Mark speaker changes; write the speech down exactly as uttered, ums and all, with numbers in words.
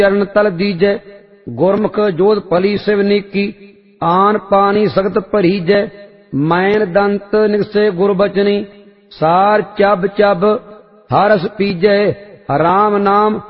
Speaker 1: चरण तल दीजै। गुरमुख जोध फली शिव नीकी, आन पानी सख्त भरीजै। मैन दंत निगसे गुर बचनी, सार चब चब हरस पीजै। राम नाम